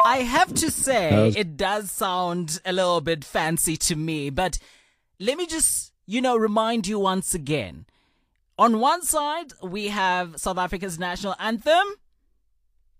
I have to say, it does sound a little bit fancy to me, but let me just, remind you once again. On one side, we have South Africa's national anthem,